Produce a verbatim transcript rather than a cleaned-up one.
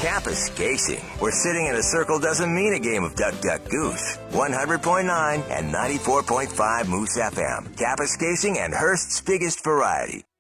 Kapuskasing, where sitting in a circle doesn't mean a game of duck, duck, goose. one hundred point nine and ninety-four point five Moose F M. Kapuskasing and Hearst's biggest variety.